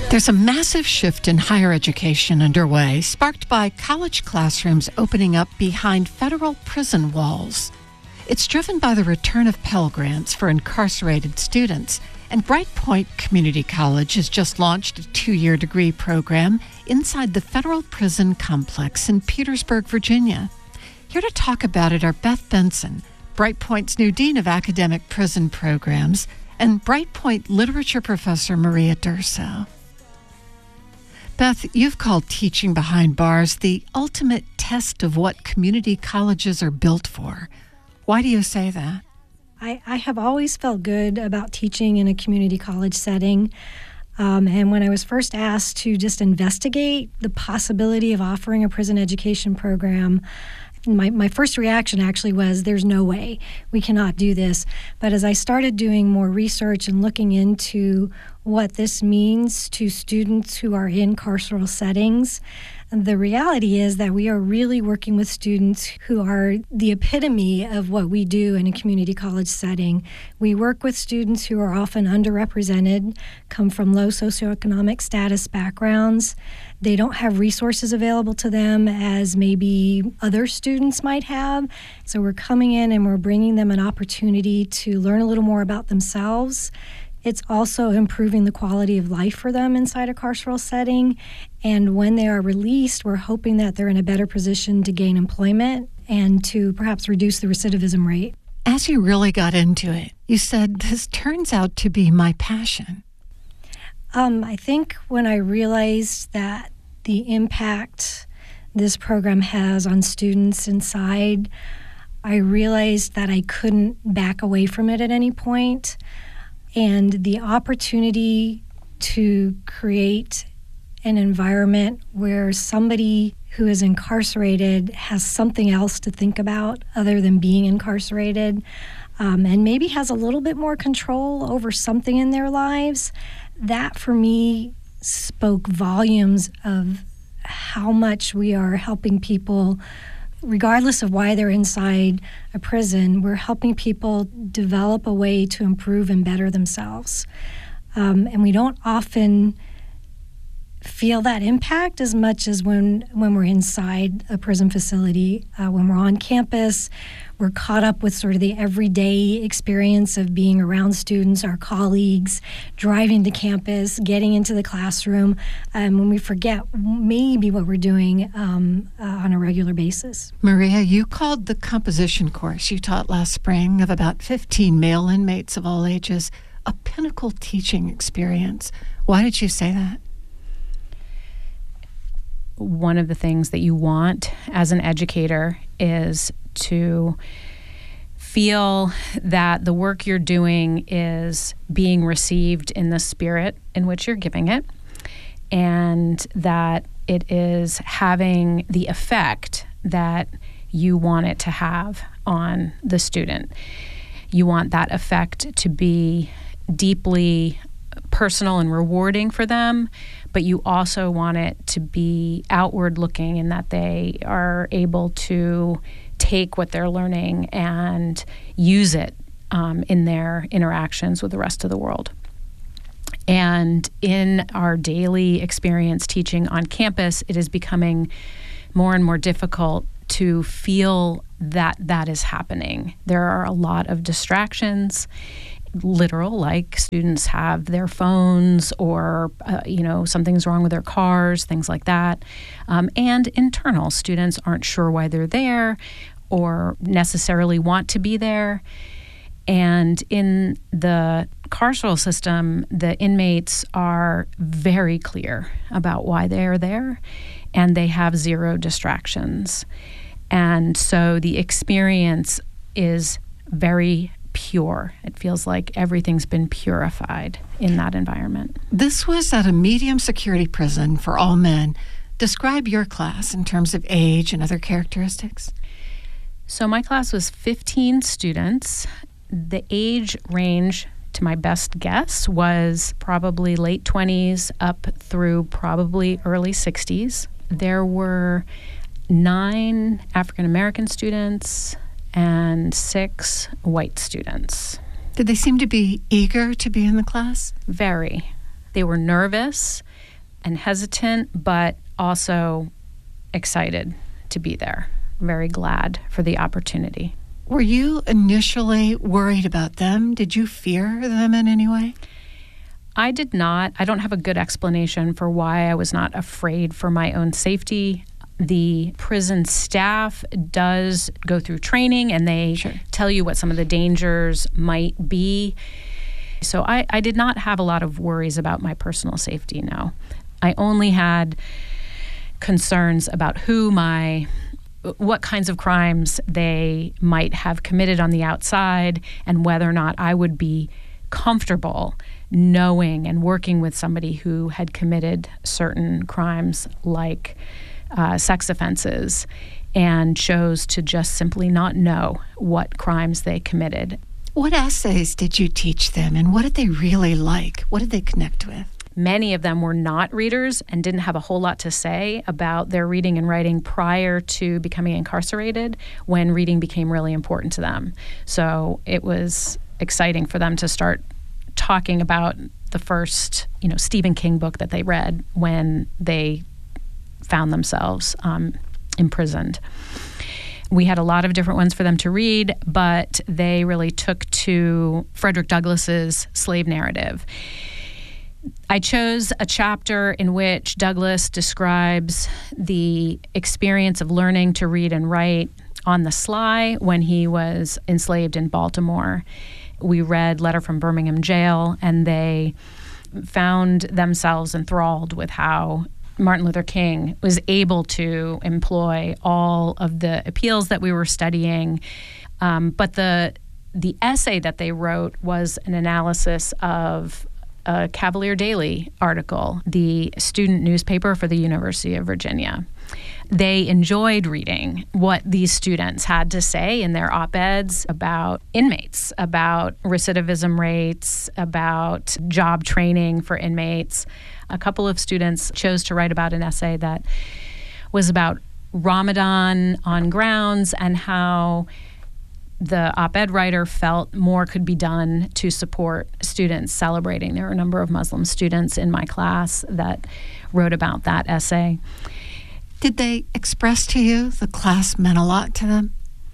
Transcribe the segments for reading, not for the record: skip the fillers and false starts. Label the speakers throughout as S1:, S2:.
S1: There's a massive shift in higher education underway, sparked by college classrooms opening up behind federal prison walls. It's driven by the return of Pell Grants for incarcerated students, and Brightpoint Community College has just launched a 2-year degree program inside the federal prison complex in Petersburg, Virginia. Here to talk about it are Beth Benson, Brightpoint's new Dean of Academic Prison Programs, and Brightpoint Literature Professor Maria Durso. Beth, you've called teaching behind bars the ultimate test of what community colleges are built for. Why do you say that?
S2: I have always felt good about teaching in a community college setting. And when I was first asked to just investigate the possibility of offering a prison education program, my first reaction actually was, there's no way. We cannot do this. But as I started doing more research and looking into what this means to students who are in carceral settings, the reality is that we are really working with students who are the epitome of what we do in a community college setting. We work with students who are often underrepresented, come from low socioeconomic status backgrounds. They don't have resources available to them as maybe other students might have. So we're coming in and we're bringing them an opportunity to learn a little more about themselves. It's also improving the quality of life for them inside a carceral setting. And when they are released, we're hoping that they're in a better position to gain employment and to perhaps reduce the recidivism rate.
S1: As you really got into it, you said, this turns out to be my passion.
S2: I think when I realized that the impact this program has on students inside, I realized that I couldn't back away from it at any point. And the opportunity to create an environment where somebody who is incarcerated has something else to think about other than being incarcerated, and maybe has a little bit more control over something in their lives, that for me spoke volumes of how much we are helping people. Regardless of why they're inside a prison, we're helping people develop a way to improve and better themselves. And we don't often feel that impact as much as when we're inside a prison facility. When we're on campus, we're caught up with sort of the everyday experience of being around students, our colleagues, driving to campus, getting into the classroom, when we forget maybe what we're doing on a regular basis.
S1: Maria, you called the composition course you taught last spring of about 15 male inmates of all ages a pinnacle teaching experience. Why did you say that?
S3: One of the things that you want as an educator is to feel that the work you're doing is being received in the spirit in which you're giving it, and that it is having the effect that you want it to have on the student. You want that effect to be deeply personal and rewarding for them, but you also want it to be outward looking in that they are able to take what they're learning and use it in their interactions with the rest of the world. And in our daily experience teaching on campus, it is becoming more and more difficult to feel that that is happening. There are a lot of distractions, literal, like students have their phones or, something's wrong with their cars, things like that. And internal, students aren't sure why they're there or necessarily want to be there. And in the carceral system, the inmates are very clear about why they are there, and they have zero distractions. And so the experience is very pure. It feels like everything's been purified in that environment.
S1: This was at a medium security prison for all men. Describe your class in terms of age and other characteristics.
S3: So my class was 15 students. The age range, to my best guess, was probably late 20s up through probably early 60s. There were 9 African American students and 6 white students.
S1: Did they seem to be eager to be in the class?
S3: Very. They were nervous and hesitant, but also excited to be there. Very glad for the opportunity.
S1: Were you initially worried about them? Did you fear them in any way?
S3: I did not. I don't have a good explanation for why I was not afraid for my own safety. The prison staff does go through training, and they tell you what some of the dangers might be. So I did not have a lot of worries about my personal safety, no. I only had concerns about what kinds of crimes they might have committed on the outside, and whether or not I would be comfortable knowing and working with somebody who had committed certain crimes like sex offenses and chose to just simply not know what crimes they committed.
S1: What essays did you teach them, and what did they really like? What did they connect with?
S3: Many of them were not readers and didn't have a whole lot to say about their reading and writing prior to becoming incarcerated, when reading became really important to them. So it was exciting for them to start talking about the first, Stephen King book that they read when they found themselves imprisoned. We had a lot of different ones for them to read, but they really took to Frederick Douglass's slave narrative. I chose a chapter in which Douglass describes the experience of learning to read and write on the sly when he was enslaved in Baltimore. We read Letter from Birmingham Jail, and they found themselves enthralled with how Martin Luther King was able to employ all of the appeals that we were studying. But the essay that they wrote was an analysis of a Cavalier Daily article, the student newspaper for the University of Virginia. They enjoyed reading what these students had to say in their op-eds about inmates, about recidivism rates, about job training for inmates. A couple of students chose to write about an essay that was about Ramadan on grounds and how the op-ed writer felt more could be done to support students celebrating. There were a number of Muslim students in my class that wrote about that essay.
S1: Did they express to you the class meant a lot to them?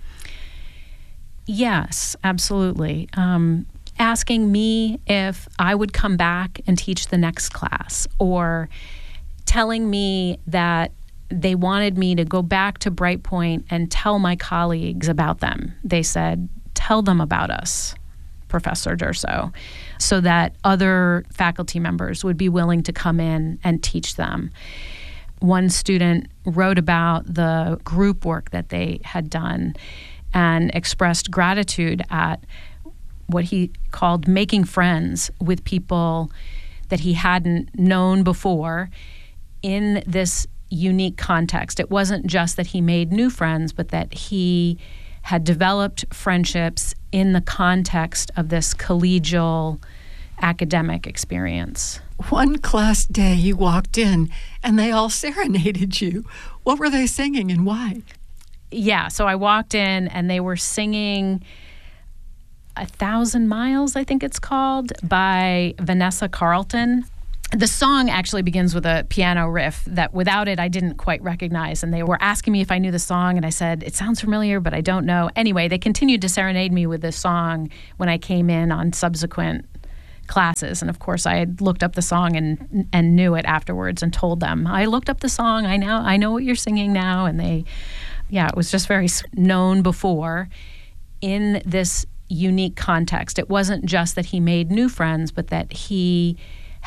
S3: Yes, absolutely. Asking me if I would come back and teach the next class, or telling me that they wanted me to go back to Brightpoint and tell my colleagues about them. They said, "Tell them about us, Professor Durso," so that other faculty members would be willing to come in and teach them. One student wrote about the group work that they had done and expressed gratitude at what he called making friends with people that he hadn't known before in this unique context. It wasn't just that he made new friends, but that he had developed friendships in the context of this collegial academic experience.
S1: One class day you walked in and they all serenaded you. What were they singing and why?
S3: Yeah, so I walked in and they were singing 1,000 Miles, I think it's called, by Vanessa Carlton. The song actually begins with a piano riff that without it I didn't quite recognize, and they were asking me if I knew the song, and I said, it sounds familiar, but I don't know. Anyway, they continued to serenade me with this song when I came in on subsequent classes, and of course I had looked up the song and knew it afterwards and told them, I looked up the song, I know what you're singing now, and it was just very known before in this unique context. It wasn't just that he made new friends, but that he